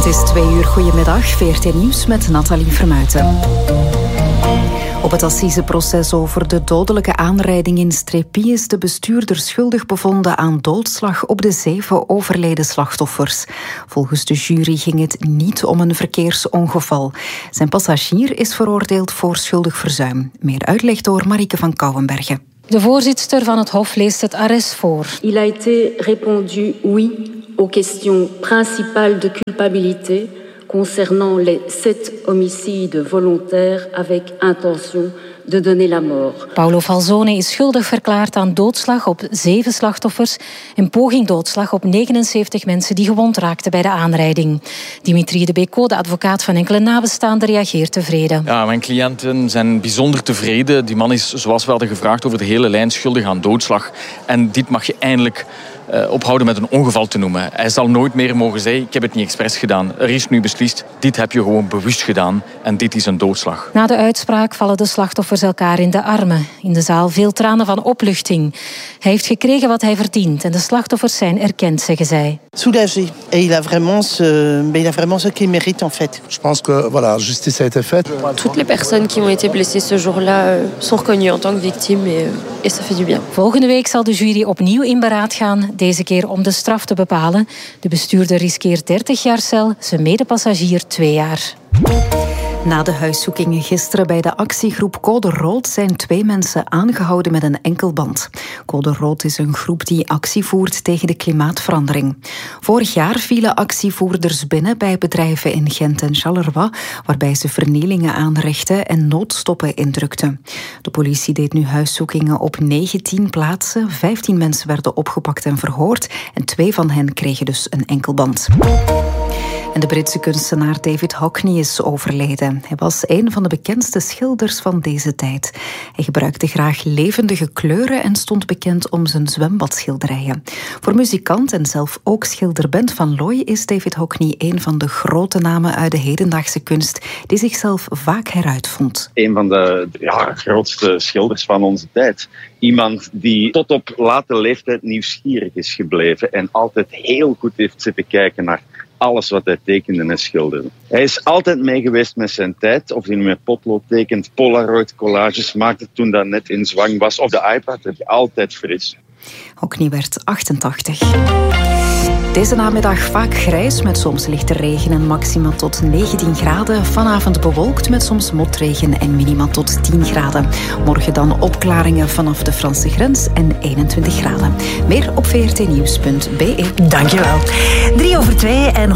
Het is 2:00. Goedemiddag, VRT Nieuws met Nathalie Vermuijten. Op het assiseproces over de dodelijke aanrijding in Strépy is de bestuurder schuldig bevonden aan doodslag op de 7 overleden slachtoffers. Volgens de jury ging het niet om een verkeersongeval. Zijn passagier is veroordeeld voor schuldig verzuim. Meer uitleg door Marieke van Kouwenbergen. De voorzitter van het Hof leest het arrest voor. Il a été répondu oui aux questions principales de culpabilité concernant les 7 homicides volontaires avec intention de donner la mort. Paolo Falzone is schuldig verklaard aan doodslag op 7 slachtoffers en poging doodslag op 79 mensen die gewond raakten bij de aanrijding. Dimitri de Beko, de advocaat van enkele nabestaanden, reageert tevreden. Ja, mijn cliënten zijn bijzonder tevreden. Die man is, zoals we hadden gevraagd, over de hele lijn schuldig aan doodslag. En dit mag je eindelijk ophouden met een ongeval te noemen. Hij zal nooit meer mogen zeggen, ik heb het niet expres gedaan. Er is nu beslist, dit heb je gewoon bewust gedaan en dit is een doodslag. Na de uitspraak vallen de slachtoffers elkaar in de armen. In de zaal veel tranen van opluchting. Hij heeft gekregen wat hij verdient en de slachtoffers zijn erkend, zeggen zij. Soulagé. Et il a vraiment ce qu'il mérite en fait. Je pense que voilà, justice a été faite. Toutes les personnes qui ont été blessées ce jour-là sont reconnues en tant que victimes et ça fait du bien. Volgende week zal de jury opnieuw in beraad gaan, deze keer om de straf te bepalen. De bestuurder riskeert 30 jaar cel, zijn medepassagier 2 jaar. Na de huiszoekingen gisteren bij de actiegroep Code Rood zijn 2 mensen aangehouden met een enkelband. Code Rood is een groep die actie voert tegen de klimaatverandering. Vorig jaar vielen actievoerders binnen bij bedrijven in Gent en Charleroi, waarbij ze vernielingen aanrichtten en noodstoppen indrukten. De politie deed nu huiszoekingen op 19 plaatsen. 15 mensen werden opgepakt en verhoord en 2 van hen kregen dus een enkelband. En de Britse kunstenaar David Hockney is overleden. Hij was een van de bekendste schilders van deze tijd. Hij gebruikte graag levendige kleuren en stond bekend om zijn zwembadschilderijen. Voor muzikant en zelf ook schilder Bent van Looy is David Hockney een van de grote namen uit de hedendaagse kunst die zichzelf vaak heruitvond. Een van de grootste schilders van onze tijd. Iemand die tot op late leeftijd nieuwsgierig is gebleven en altijd heel goed heeft zitten kijken naar alles wat hij tekende en schilderde. Hij is altijd mee geweest met zijn tijd. Of hij nu met potlood tekent, Polaroid collages maakte toen dat net in zwang was. Of de iPad, heb je altijd fris. Hockney werd 88. Deze namiddag vaak grijs met soms lichte regen en maxima tot 19 graden. Vanavond bewolkt met soms motregen en minima tot 10 graden. Morgen dan opklaringen vanaf de Franse grens en 21 graden. Meer op vrtnieuws.be. Dankjewel. 3:02 en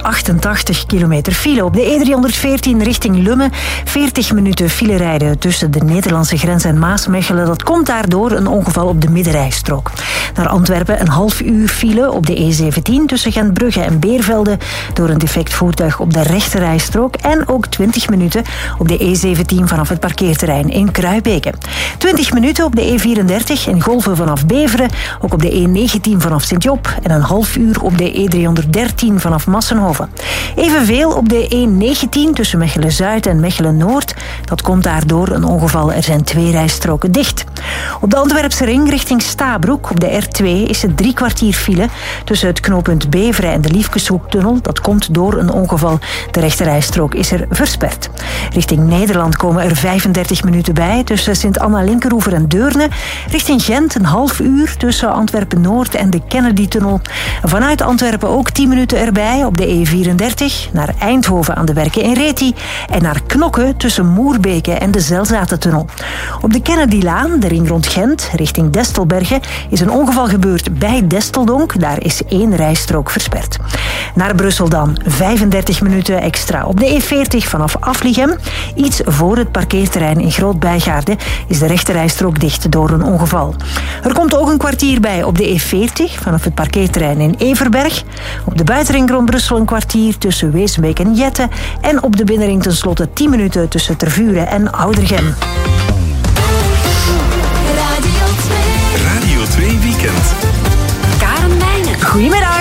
188 kilometer file op de E314 richting Lummen. 40 minuten file rijden tussen de Nederlandse grens en Maasmechelen. Dat komt daardoor een ongeval op de middenrijstrook. Naar Antwerpen een half uur file op de E17 tussen Gentbrugge en Beervelde door een defect voertuig op de rechterrijstrook en ook 20 minuten op de E17 vanaf het parkeerterrein in Kruibeke. 20 minuten op de E34 in Golven vanaf Beveren, ook op de E19 vanaf Sint-Job en een half uur op de E313 vanaf Massenhoven. Evenveel op de E19 tussen Mechelen-Zuid en Mechelen-Noord. Dat komt daardoor een ongeval. Er zijn 2 rijstroken dicht. Op de Antwerpse ring richting Stabroek op de R2 is het 3 kwartier file tussen het knooppunt Beveren en de Liefkeshoektunnel. Dat komt door een ongeval. De rechterrijstrook is er versperd. Richting Nederland komen er 35 minuten bij tussen Sint-Anna-Linkeroever en Deurne. Richting Gent een half uur tussen Antwerpen-Noord en de Kennedy-tunnel. Vanuit Antwerpen ook 10 minuten erbij op de E34 naar Eindhoven aan de Werken in Reti en naar Knokke tussen Moerbeke en de Zelzatentunnel. Op de Kennedylaan, de ring rond Gent, richting Destelbergen, is een ongeval gebeurd bij Desteldonk. Daar is 1 rijstrook versperd. Naar Brussel dan 35 minuten extra. Op de E40 vanaf Aflichem, iets voor het parkeerterrein in Groot-Bijgaarde, is de rechterrijstrook dicht door een ongeval. Er komt ook een kwartier bij op de E40 vanaf het parkeerterrein in Everberg. Op de buitenring rond Brussel een kwartier tussen Weesbeek en Jette. En op de binnenring tenslotte 10 minuten tussen Tervuren en Oudergem. Radio 2 Weekend. Goedemiddag.